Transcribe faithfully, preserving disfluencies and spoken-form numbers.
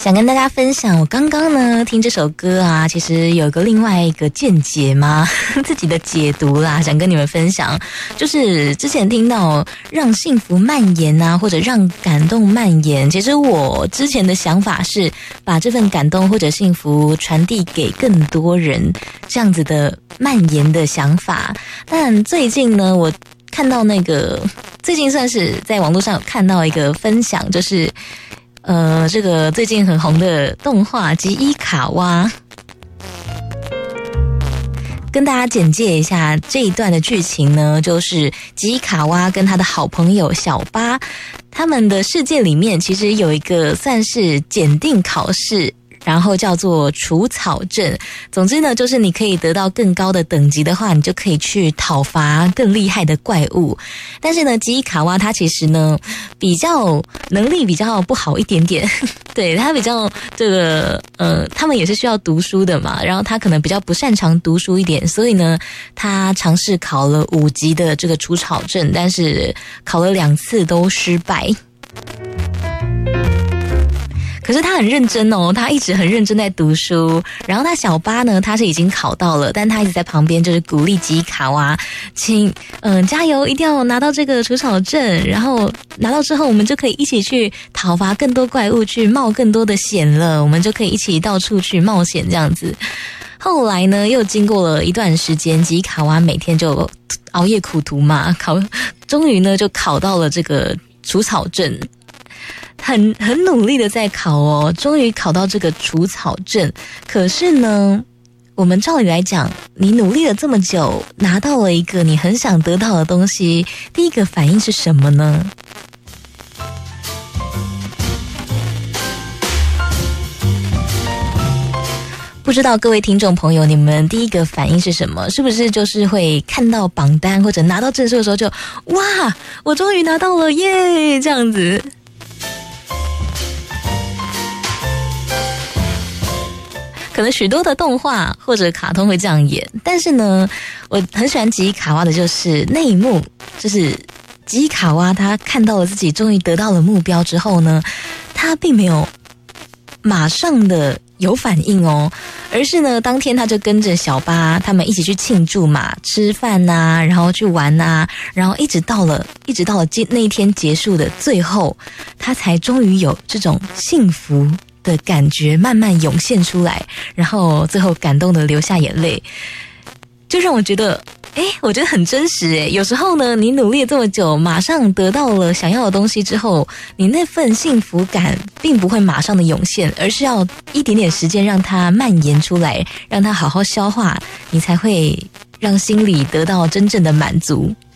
想跟大家分享，我刚刚呢听这首歌啊，其实有个另外一个见解嘛，自己的解读啦，想跟你们分享。就是之前听到让幸福蔓延啊，或者让感动蔓延，其实我之前的想法是把这份感动或者幸福传递给更多人，这样子的蔓延的想法。但最近呢，我看到那个最近算是在网络上有看到一个分享，就是呃，这个最近很红的动画《吉伊卡哇》，跟大家简介一下这一段的剧情呢，就是吉伊卡哇跟他的好朋友小巴，他们的世界里面其实有一个算是检定考试，然后叫做除草证。总之呢，就是你可以得到更高的等级的话，你就可以去讨伐更厉害的怪物。但是呢，吉伊卡哇他其实呢比较能力比较不好一点点，对，他比较这个呃，他们也是需要读书的嘛，然后他可能比较不擅长读书一点，所以呢，他尝试考了五级的这个除草证，但是考了两次都失败。可是他很认真哦，他一直很认真在读书。然后他小巴呢，他是已经考到了，但他一直在旁边就是鼓励吉伊卡哇，请嗯、呃、加油，一定要拿到这个除草证。然后拿到之后，我们就可以一起去讨伐更多怪物，去冒更多的险了。我们就可以一起到处去冒险这样子。后来呢，又经过了一段时间，吉伊卡哇每天就熬夜苦读嘛，考终于呢就考到了这个除草证。很很努力的在考哦，终于考到这个除草证。可是呢，我们照理来讲，你努力了这么久，拿到了一个你很想得到的东西，第一个反应是什么呢？不知道各位听众朋友，你们第一个反应是什么？是不是就是会看到榜单或者拿到证书的时候就哇，我终于拿到了耶，这样子？可能许多的动画或者卡通会这样演，但是呢，我很喜欢吉伊卡哇的就是那一幕，就是吉伊卡哇他看到了自己终于得到了目标之后呢，他并没有马上的有反应哦，而是呢，当天他就跟着小巴他们一起去庆祝嘛，吃饭啊，然后去玩啊，然后一直到了一直到了那一天结束的最后，他才终于有这种幸福的感觉慢慢涌现出来，然后最后感动的流下眼泪，就让我觉得诶，我觉得很真实诶。有时候呢，你努力了这么久，马上得到了想要的东西之后，你那份幸福感并不会马上的涌现，而是要一点点时间让它蔓延出来，让它好好消化，你才会让心里得到真正的满足。